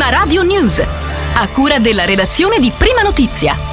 Prima Radio News, a cura della redazione di Prima Notizia.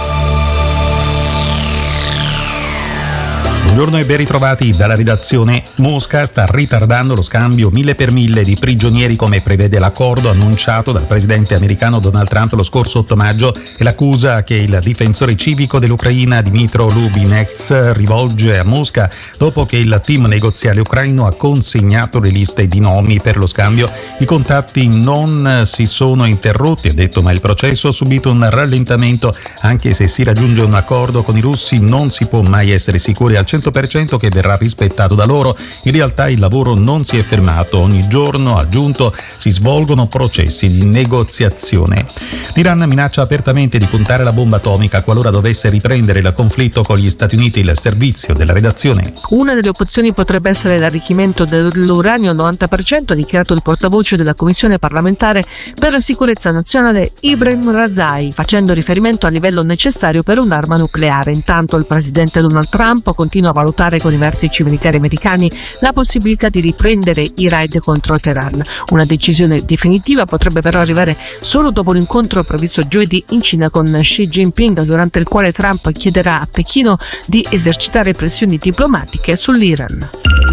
Buongiorno e ben ritrovati dalla redazione. Mosca sta ritardando lo scambio 1000 per 1000 di prigionieri come prevede l'accordo annunciato dal presidente americano Donald Trump lo scorso 8 maggio e l'accusa che il difensore civico dell'Ucraina Dmytro Lubinets rivolge a Mosca dopo che il team negoziale ucraino ha consegnato le liste di nomi per lo scambio. I contatti non si sono interrotti, ha detto, ma il processo ha subito un rallentamento. Anche se si raggiunge un accordo con i russi non si può mai essere sicuri al 100% che verrà rispettato da loro. In realtà il lavoro non si è fermato, ogni giorno, ha aggiunto, si svolgono processi di negoziazione. L'Iran minaccia apertamente di puntare la bomba atomica qualora dovesse riprendere il conflitto con gli Stati Uniti. Il servizio della redazione. Una delle opzioni potrebbe essere l'arricchimento dell'uranio al 90%, ha dichiarato il portavoce della Commissione parlamentare per la sicurezza nazionale Ibrahim Razai, facendo riferimento al livello necessario per un'arma nucleare. Intanto il presidente Donald Trump continua a valutare con i vertici militari americani la possibilità di riprendere i raid contro Teheran. Una decisione definitiva potrebbe però arrivare solo dopo l'incontro previsto giovedì in Cina con Xi Jinping, durante il quale Trump chiederà a Pechino di esercitare pressioni diplomatiche sull'Iran.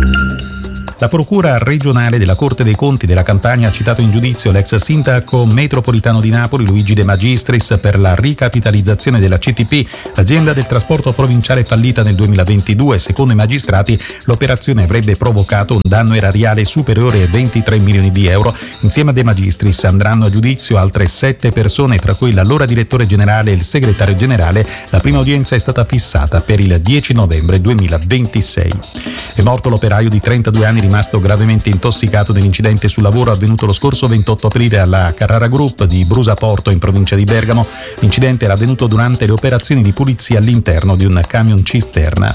La Procura regionale della Corte dei Conti della Campania ha citato in giudizio l'ex sindaco metropolitano di Napoli Luigi De Magistris per la ricapitalizzazione della CTP, l'azienda del trasporto provinciale fallita nel 2022. Secondo i magistrati l'operazione avrebbe provocato un danno erariale superiore ai 23 milioni di euro. Insieme a De Magistris andranno a giudizio altre 7 persone, tra cui l'allora direttore generale e il segretario generale. La prima udienza è stata fissata per il 10 novembre 2026. È morto l'operaio di 32 anni rimasto gravemente intossicato nell'incidente sul lavoro avvenuto lo scorso 28 aprile alla Carrara Group di Brusaporto in provincia di Bergamo. L'incidente era avvenuto durante le operazioni di pulizia all'interno di un camion cisterna.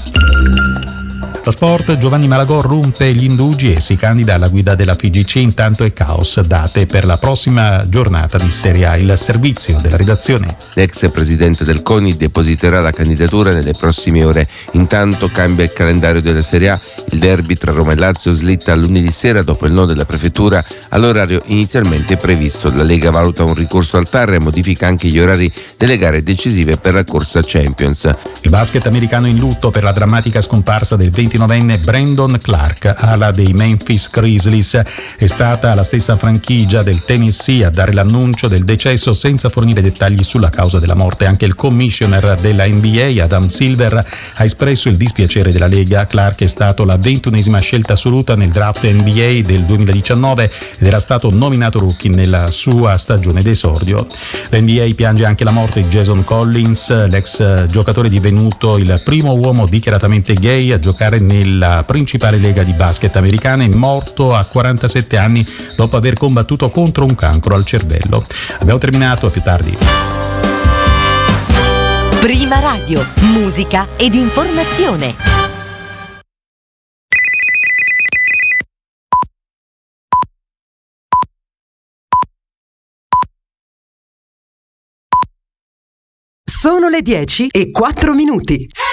Lo sport, Giovanni Malagò rompe gli indugi e si candida alla guida della FIGC. Intanto è caos, date per la prossima giornata di Serie A. Il servizio della redazione. L'ex presidente del CONI depositerà la candidatura nelle prossime ore. Intanto cambia il calendario della Serie A. Il derby tra Roma e Lazio slitta a lunedì sera dopo il no della prefettura all'orario inizialmente previsto. La Lega valuta un ricorso al TAR e modifica anche gli orari delle gare decisive per la corsa Champions. Il basket americano in lutto per la drammatica scomparsa del 29enne Brandon Clark, ala dei Memphis Grizzlies. È stata la stessa franchigia del Tennessee a dare l'annuncio del decesso senza fornire dettagli sulla causa della morte. Anche il commissioner della NBA, Adam Silver, ha espresso il dispiacere della Lega. Clark è stato la 21esima scelta assoluta nel draft NBA del 2019 ed era stato nominato rookie nella sua stagione d'esordio. L'NBA piange anche la morte di Jason Collins, l'ex giocatore divenuto il primo uomo dichiaratamente gay a giocare nella principale lega di basket americana. È morto a 47 anni dopo aver combattuto contro un cancro al cervello. Abbiamo terminato, a più tardi. Prima Radio, musica ed informazione. Sono le 10:04.